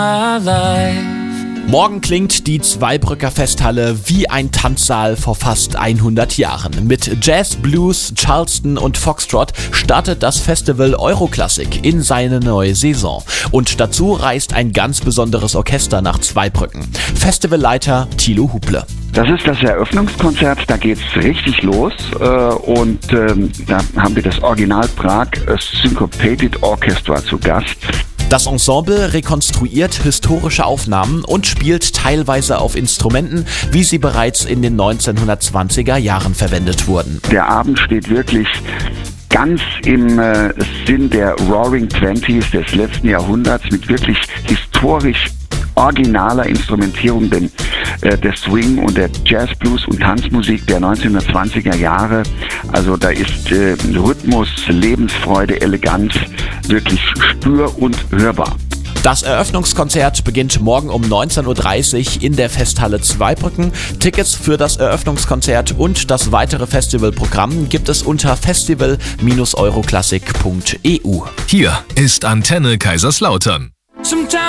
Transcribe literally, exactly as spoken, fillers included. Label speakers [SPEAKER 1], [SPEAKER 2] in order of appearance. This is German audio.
[SPEAKER 1] Morgen klingt die Zweibrücker Festhalle wie ein Tanzsaal vor fast hundert Jahren. Mit Jazz, Blues, Charleston und Foxtrot startet das Festival Euroklassik in seine neue Saison. Und dazu reist ein ganz besonderes Orchester nach Zweibrücken. Festivalleiter Thilo Huble.
[SPEAKER 2] Das ist das Eröffnungskonzert, da geht's richtig los äh, und ähm, da haben wir das Original Prag Syncopated Orchestra zu Gast.
[SPEAKER 1] Das Ensemble rekonstruiert historische Aufnahmen und spielt teilweise auf Instrumenten, wie sie bereits in den neunzehnhundertzwanziger Jahren verwendet wurden.
[SPEAKER 2] Der Abend steht wirklich ganz im äh, Sinn der Roaring Twenties des letzten Jahrhunderts mit wirklich historisch originaler Instrumentierung denn, äh, der Swing und der Jazz, Blues und Tanzmusik der neunzehnhundertzwanziger Jahre. Also da ist äh, Rhythmus, Lebensfreude, Eleganz wirklich spür- und hörbar.
[SPEAKER 1] Das Eröffnungskonzert beginnt morgen um neunzehn Uhr dreißig in der Festhalle Zweibrücken. Tickets für das Eröffnungskonzert und das weitere Festivalprogramm gibt es unter festival Bindestrich euroklassik Punkt e u.
[SPEAKER 3] Hier ist Antenne Kaiserslautern.